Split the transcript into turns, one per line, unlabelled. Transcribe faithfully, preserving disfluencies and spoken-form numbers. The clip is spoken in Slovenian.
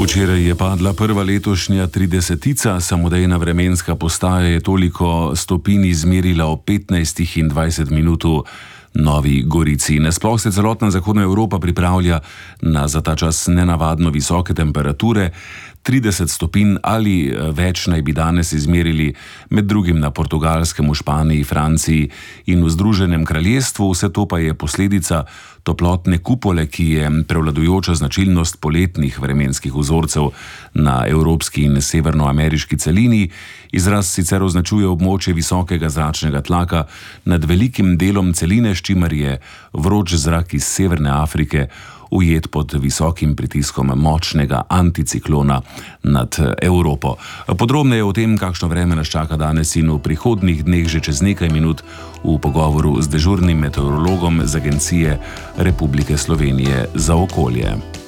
Včeraj je padla prva letošnja tridesetica, samodejna vremenska postaja je toliko stopinj izmerila ob petnajstih in dvajset minut v Novi Gorici. Nasploh se celotna zahodna Evropa pripravlja na za ta čas nenavadno visoke temperature. trideset stopinj ali več naj bi danes izmerili med drugim na Portugalskem, v Španiji, Franciji in v Združenem kraljestvu. Vse to pa je posledica toplotne kupole, ki je prevladujoča značilnost poletnih vremenskih vzorcev na evropski in severnoameriški celini. Izraz sicer označuje območje visokega zračnega tlaka nad velikim delom celine, s čimer je vroč zrak iz Severne Afrike ujet pod visokim pritiskom močnega anticiklona nad Evropo. Podrobneje o tem, kakšno vreme nas čaka danes in v prihodnjih dneh, že čez nekaj minut v pogovoru z dežurnim meteorologom z Agencije Republike Slovenije za okolje.